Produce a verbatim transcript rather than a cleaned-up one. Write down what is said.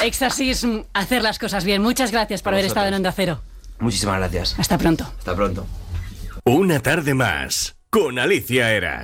Exorcism, hacer las cosas bien. Muchas gracias por A haber vosotros. estado en Onda Cero. Muchísimas gracias. Hasta pronto. Hasta pronto. Una tarde más con Alicia Eras.